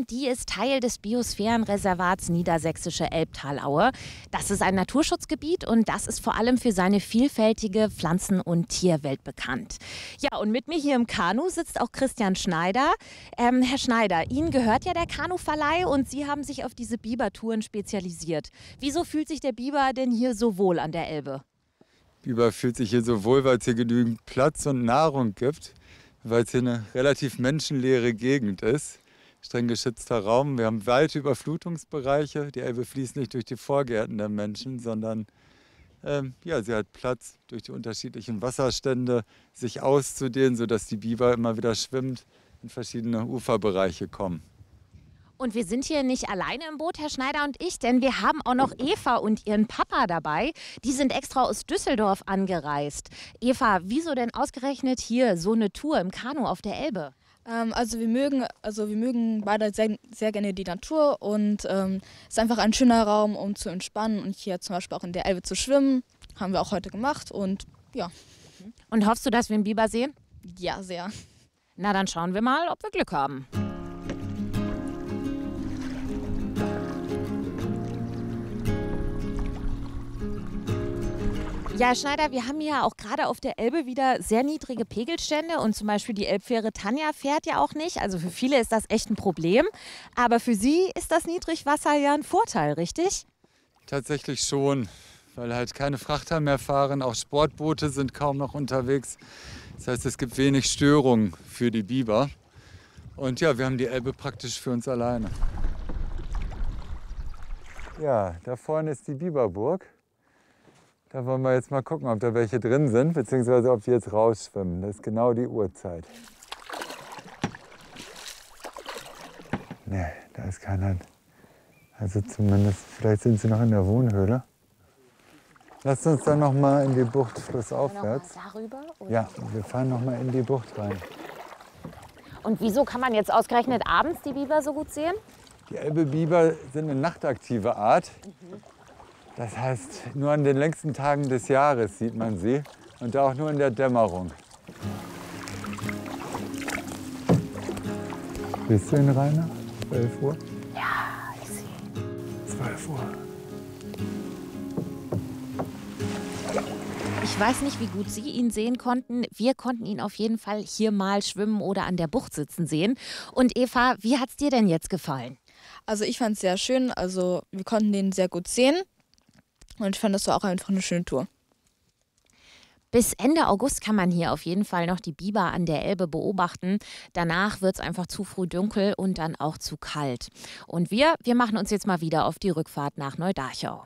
die ist Teil des Biosphärenreservats Niedersächsische Elbtalaue. Das ist ein Naturschutzgebiet und das ist vor allem für seine vielfältige Pflanzen- und Tierwelt bekannt. Ja, und mit mir hier im Kanu sitzt auch Christian Schneider. Herr Schneider, Ihnen gehört ja der Kanuverleih und Sie haben sich auf diese Bibertouren spezialisiert. Wieso fühlt sich der Biber denn hier so wohl an der Elbe? Biber fühlt sich hier so wohl, weil es hier genügend Platz und Nahrung gibt, weil es hier eine relativ menschenleere Gegend ist. Streng geschützter Raum. Wir haben weite Überflutungsbereiche. Die Elbe fließt nicht durch die Vorgärten der Menschen, sondern ja, sie hat Platz durch die unterschiedlichen Wasserstände, sich auszudehnen, sodass die Biber immer wieder schwimmend in verschiedene Uferbereiche kommen. Und wir sind hier nicht alleine im Boot, Herr Schneider und ich, denn wir haben auch noch Eva und ihren Papa dabei. Die sind extra aus Düsseldorf angereist. Eva, wieso denn ausgerechnet hier so eine Tour im Kanu auf der Elbe? Wir mögen beide sehr gerne die Natur und es ist einfach ein schöner Raum, um zu entspannen und hier zum Beispiel auch in der Elbe zu schwimmen. Haben wir auch heute gemacht und ja. Und hoffst du, dass wir einen Biber sehen? Ja, sehr. Na, dann schauen wir mal, ob wir Glück haben. Ja, Herr Schneider, wir haben ja auch gerade auf der Elbe wieder sehr niedrige Pegelstände und zum Beispiel die Elbfähre Tanja fährt ja auch nicht. Also für viele ist das echt ein Problem. Aber für Sie ist das Niedrigwasser ja ein Vorteil, richtig? Tatsächlich schon, weil halt keine Frachter mehr fahren. Auch Sportboote sind kaum noch unterwegs. Das heißt, es gibt wenig Störungen für die Biber. Und ja, wir haben die Elbe praktisch für uns alleine. Ja, da vorne ist die Biberburg. Da wollen wir jetzt mal gucken, ob da welche drin sind, beziehungsweise ob die jetzt rausschwimmen. Das ist genau die Uhrzeit. Nee, da ist keiner. Also zumindest, vielleicht sind sie noch in der Wohnhöhle. Lasst uns dann noch mal in die Bucht flussaufwärts. Darüber? Oder? Ja, wir fahren noch mal in die Bucht rein. Und wieso kann man jetzt ausgerechnet abends die Biber so gut sehen? Die Elbe-Biber sind eine nachtaktive Art. Das heißt, nur an den längsten Tagen des Jahres sieht man sie und auch nur in der Dämmerung. Bist du in Rainer? 12 Uhr? Ja, ich sehe. 12 Uhr. Ich weiß nicht, wie gut Sie ihn sehen konnten. Wir konnten ihn auf jeden Fall hier mal schwimmen oder an der Bucht sitzen sehen. Und Eva, wie hat es dir denn jetzt gefallen? Also ich fand es sehr schön, also wir konnten den sehr gut sehen und ich fand, das war auch einfach eine schöne Tour. Bis Ende August kann man hier auf jeden Fall noch die Biber an der Elbe beobachten. Danach wird es einfach zu früh dunkel und dann auch zu kalt. Und wir machen uns jetzt mal wieder auf die Rückfahrt nach Neudarchau.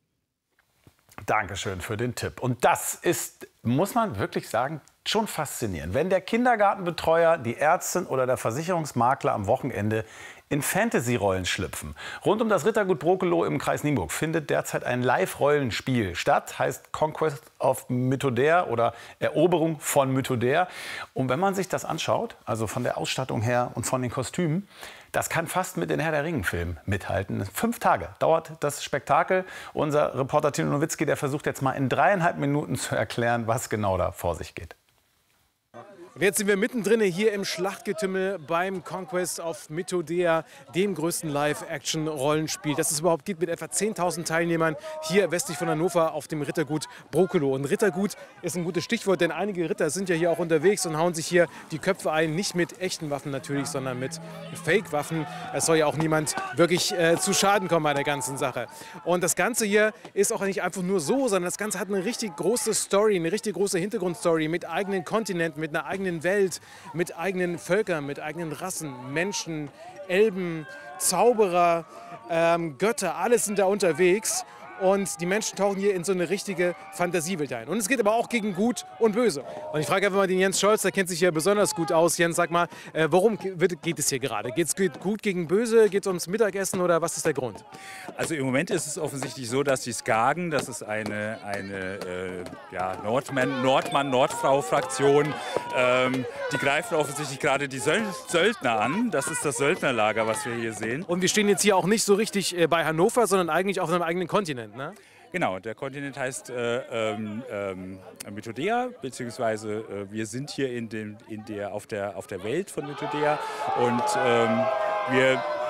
Dankeschön für den Tipp. Und das ist, muss man wirklich sagen, schon faszinierend. Wenn der Kindergartenbetreuer, die Ärztin oder der Versicherungsmakler am Wochenende in Fantasy-Rollen schlüpfen. Rund um das Rittergut Brokelow im Kreis Nienburg findet derzeit ein Live-Rollenspiel statt. Heißt Conquest of Mythoder oder Eroberung von Mythoder. Und wenn man sich das anschaut, also von der Ausstattung her und von den Kostümen, das kann fast mit den Herr der Ringen-Filmen mithalten. 5 Tage dauert das Spektakel. Unser Reporter Tino Nowitzki, der versucht jetzt mal in 3,5 Minuten zu erklären, was genau da vor sich geht. Und jetzt sind wir mittendrin hier im Schlachtgetümmel beim Conquest of Mythoder, dem größten Live-Action-Rollenspiel, das es überhaupt gibt, mit etwa 10.000 Teilnehmern hier westlich von Hannover auf dem Rittergut Brokelow. Und Rittergut ist ein gutes Stichwort, denn einige Ritter sind ja hier auch unterwegs und hauen sich hier die Köpfe ein, nicht mit echten Waffen natürlich, sondern mit Fake-Waffen. Es soll ja auch niemand wirklich zu Schaden kommen bei der ganzen Sache. Und das Ganze hier ist auch nicht einfach nur so, sondern das Ganze hat eine richtig große Story, eine richtig große Hintergrundstory mit eigenen Kontinenten, mit einer eigenen Welt, mit eigenen Völkern, mit eigenen Rassen, Menschen, Elben, Zauberer, Götter, alles sind da unterwegs. Und die Menschen tauchen hier in so eine richtige Fantasiewelt ein. Und es geht aber auch gegen Gut und Böse. Und ich frage einfach mal den Jens Scholz, der kennt sich hier besonders gut aus. Jens, sag mal, worum geht es hier gerade? Geht es gut gegen Böse? Geht es ums Mittagessen oder was ist der Grund? Also im Moment ist es offensichtlich so, dass die Skagen, das ist eine Nordmann-Nordfrau-Fraktion, die greifen offensichtlich gerade die Söldner an. Das ist das Söldnerlager, was wir hier sehen. Und wir stehen jetzt hier auch nicht so richtig bei Hannover, sondern eigentlich auf einem eigenen Kontinent, ne? Genau, der Kontinent heißt Mythodea, beziehungsweise wir sind hier auf der Welt von Mythodea und wir